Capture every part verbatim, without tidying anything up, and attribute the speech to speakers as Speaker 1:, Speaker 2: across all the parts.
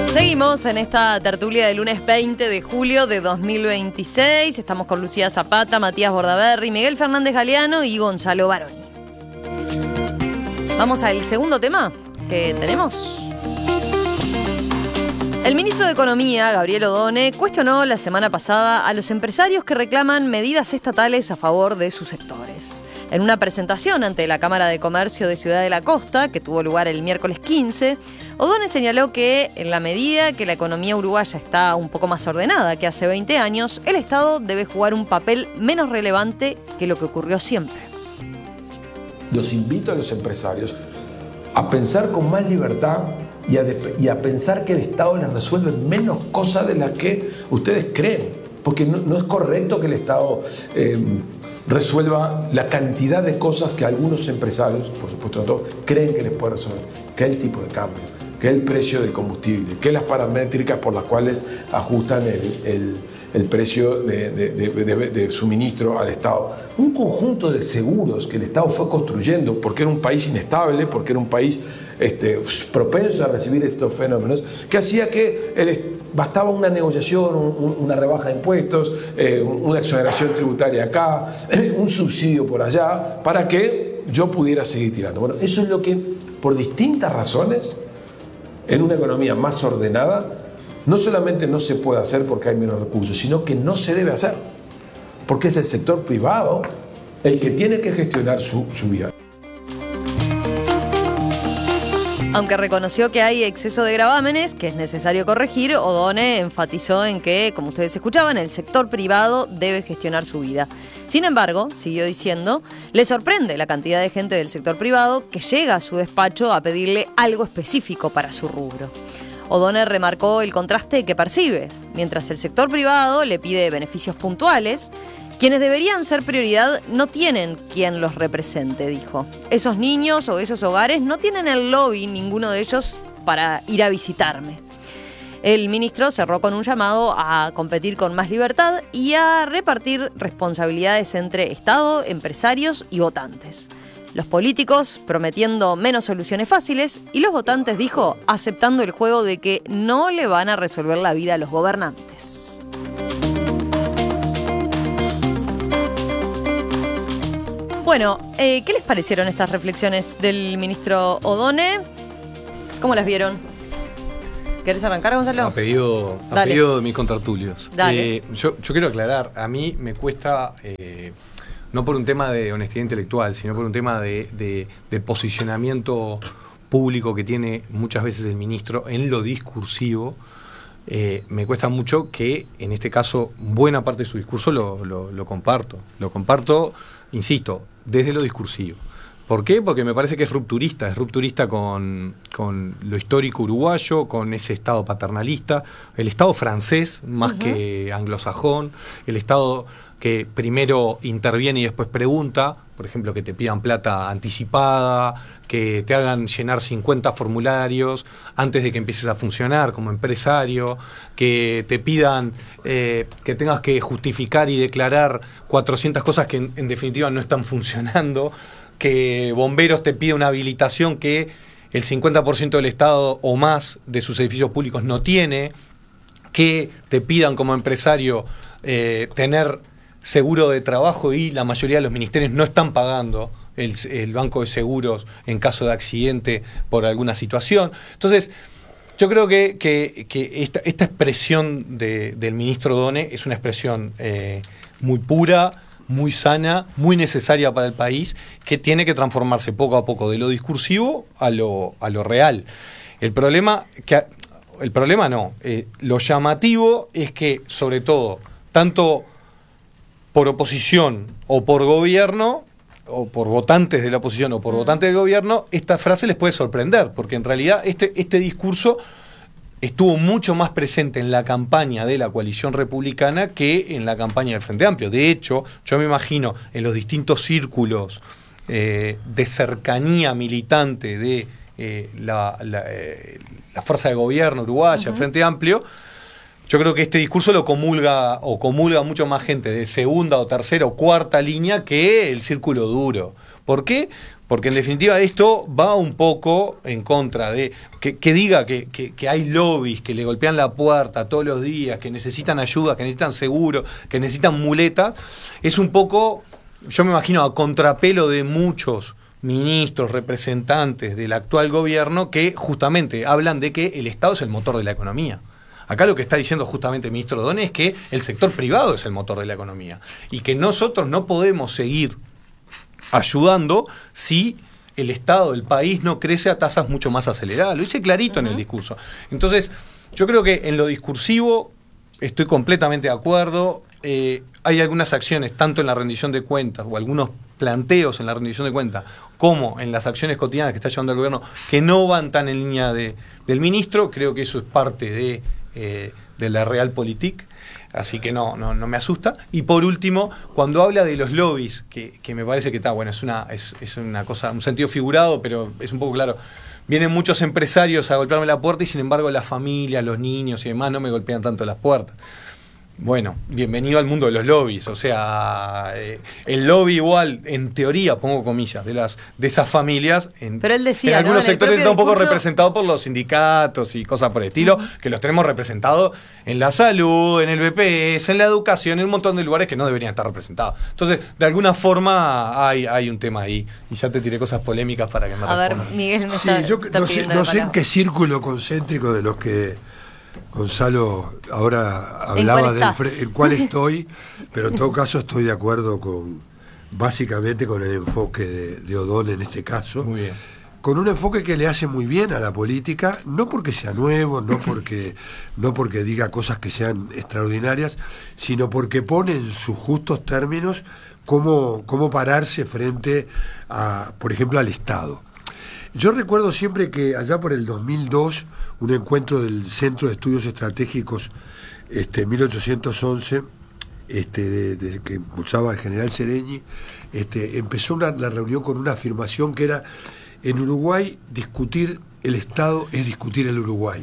Speaker 1: Seguimos en esta tertulia del lunes veinte de julio de dos mil veintiséis. Estamos con Lucía Zapata, Matías Bordaberry, Miguel Fernández Galeano y Gonzalo Baroni. Vamos al segundo tema que tenemos. El ministro de Economía, Gabriel Odone, cuestionó la semana pasada a los empresarios que reclaman medidas estatales a favor de sus sectores. En una presentación ante la Cámara de Comercio de Ciudad de la Costa, que tuvo lugar el miércoles quince, Odone señaló que, en la medida que la economía uruguaya está un poco más ordenada que hace veinte años, el Estado debe jugar un papel menos relevante que lo que ocurrió siempre.
Speaker 2: Los invito a los empresarios a pensar con más libertad y a, y a pensar que el Estado les resuelve menos cosas de las que ustedes creen, porque no, no es correcto que el Estado eh, resuelva la cantidad de cosas que algunos empresarios, por supuesto no todos, creen que les puede resolver, que es el tipo de cambio, que es el precio del combustible, que es las paramétricas por las cuales ajustan el, el, el precio de, de, de, de, de suministro al Estado. Un conjunto de seguros que el Estado fue construyendo porque era un país inestable, porque era un país este, propenso a recibir estos fenómenos, que hacía que el, bastaba una negociación, un, una rebaja de impuestos, eh, una exoneración tributaria acá, un subsidio por allá, para que yo pudiera seguir tirando. Bueno, eso es lo que, por distintas razones, en una economía más ordenada, no solamente no se puede hacer porque hay menos recursos, sino que no se debe hacer, porque es el sector privado el que tiene que gestionar su, su vida.
Speaker 1: Aunque reconoció que hay exceso de gravámenes que es necesario corregir, Odone enfatizó en que, como ustedes escuchaban, el sector privado debe gestionar su vida. Sin embargo, siguió diciendo, le sorprende la cantidad de gente del sector privado que llega a su despacho a pedirle algo específico para su rubro. Odone remarcó el contraste que percibe. Mientras el sector privado le pide beneficios puntuales, quienes deberían ser prioridad no tienen quien los represente, dijo. Esos niños o esos hogares no tienen el lobby, ninguno de ellos, para ir a visitarme. El ministro cerró con un llamado a competir con más libertad y a repartir responsabilidades entre Estado, empresarios y votantes. Los políticos prometiendo menos soluciones fáciles y los votantes, dijo, aceptando el juego de que no le van a resolver la vida a los gobernantes. Bueno, eh, ¿qué les parecieron estas reflexiones del ministro Odone? ¿Cómo las vieron? ¿Querés arrancar, Gonzalo?
Speaker 3: A pedido, a pedido de mis contertulios. Eh, yo, yo quiero aclarar, a mí me cuesta, eh, no por un tema de honestidad intelectual, sino por un tema de, de, de posicionamiento público que tiene muchas veces el ministro en lo discursivo. Eh, me cuesta mucho que, en este caso, buena parte de su discurso lo, lo, lo comparto. Lo comparto, insisto, desde lo discursivo. ¿Por qué? Porque me parece que es rupturista, es rupturista con, con lo histórico uruguayo, con ese Estado paternalista, el Estado francés más uh-huh. que anglosajón, el Estado que primero interviene y después pregunta, por ejemplo, que te pidan plata anticipada, que te hagan llenar cincuenta formularios antes de que empieces a funcionar como empresario, que te pidan eh, que tengas que justificar y declarar cuatrocientas cosas que en, en definitiva no están funcionando, que bomberos te pide una habilitación que el cincuenta por ciento del Estado o más de sus edificios públicos no tiene, que te pidan como empresario eh, tener seguro de trabajo y la mayoría de los ministerios no están pagando el, el banco de seguros en caso de accidente por alguna situación. Entonces, yo creo que, que, que esta, esta expresión de, del ministro Odone es una expresión eh, muy pura, muy sana, muy necesaria para el país, que tiene que transformarse poco a poco de lo discursivo a lo, a lo real. El problema, que, el problema no, eh, lo llamativo es que, sobre todo, tanto por oposición o por gobierno, o por votantes de la oposición o por votantes del gobierno, esta frase les puede sorprender, porque en realidad este, este discurso estuvo mucho más presente en la campaña de la coalición republicana que en la campaña del Frente Amplio. De hecho, yo me imagino en los distintos círculos eh, de cercanía militante de eh, la, la, eh, la fuerza de gobierno uruguaya, uh-huh. el Frente Amplio, yo creo que este discurso lo comulga o comulga mucho más gente de segunda o tercera o cuarta línea que el círculo duro. ¿Por qué? Porque en definitiva esto va un poco en contra de que, que diga que, que, que hay lobbies que le golpean la puerta todos los días, que necesitan ayuda, que necesitan seguro, que necesitan muletas. Es un poco, yo me imagino, a contrapelo de muchos ministros, representantes del actual gobierno que justamente hablan de que el Estado es el motor de la economía. Acá lo que está diciendo justamente el ministro Odone es que el sector privado es el motor de la economía y que nosotros no podemos seguir ayudando si el Estado del país no crece a tasas mucho más aceleradas. Lo dice clarito uh-huh. en el discurso. Entonces, yo creo que en lo discursivo estoy completamente de acuerdo. Eh, hay algunas acciones, tanto en la rendición de cuentas o algunos planteos en la rendición de cuentas, como en las acciones cotidianas que está llevando el gobierno, que no van tan en línea de, del ministro. Creo que eso es parte de, eh, de la realpolitik. Así que no, no, no me asusta. Y por último, cuando habla de los lobbies, que, que me parece que está, bueno, es una, es, es una cosa, un sentido figurado, pero es un poco claro. Vienen muchos empresarios a golpearme la puerta y sin embargo las familias, los niños y demás no me golpean tanto las puertas. Bueno, bienvenido al mundo de los lobbies. O sea, eh, el lobby igual, en teoría, pongo comillas, de las de esas familias, en,
Speaker 1: Pero él decía,
Speaker 3: en algunos
Speaker 1: ¿no? en
Speaker 3: sectores está un poco
Speaker 1: discurso...
Speaker 3: representado por los sindicatos y cosas por el estilo, uh-huh. que los tenemos representados en la salud, en el B P S, en la educación, en un montón de lugares que no deberían estar representados. Entonces, de alguna forma hay, hay un tema ahí. Y ya te tiré cosas polémicas para que me
Speaker 1: A
Speaker 3: respondan.
Speaker 1: ver, Miguel me
Speaker 4: sí,
Speaker 1: está,
Speaker 4: yo
Speaker 1: está
Speaker 4: no sé, no sé en qué círculo concéntrico de los que Gonzalo ahora hablaba, del fre- en cuál estoy, pero en todo caso estoy de acuerdo con básicamente con el enfoque de, de Odone en este caso.
Speaker 3: Muy bien.
Speaker 4: Con un enfoque que le hace muy bien a la política, no porque sea nuevo, no porque, no porque diga cosas que sean extraordinarias, sino porque pone en sus justos términos cómo, cómo pararse frente a, por ejemplo, al Estado. Yo recuerdo siempre que allá por el dos mil dos, un encuentro del Centro de Estudios Estratégicos este, mil ochocientos once, este, de, de, que impulsaba el general Sereñi, este, empezó una, la reunión con una afirmación que era: en Uruguay discutir el Estado es discutir el Uruguay.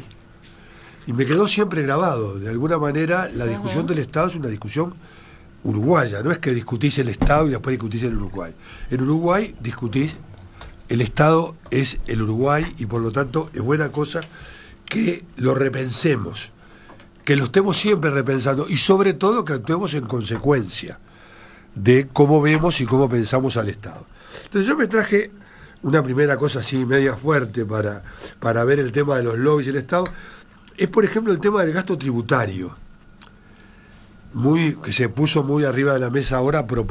Speaker 4: Y me quedó siempre grabado. De alguna manera la discusión uh-huh. del Estado es una discusión uruguaya, no es que discutís el Estado y después discutís el Uruguay. En Uruguay discutís el Estado es el Uruguay y por lo tanto es buena cosa que lo repensemos, que lo estemos siempre repensando y sobre todo que actuemos en consecuencia de cómo vemos y cómo pensamos al Estado. Entonces yo me traje una primera cosa así media fuerte para, para ver el tema de los lobbies y el Estado, es por ejemplo el tema del gasto tributario, muy, que se puso muy arriba de la mesa ahora a propósito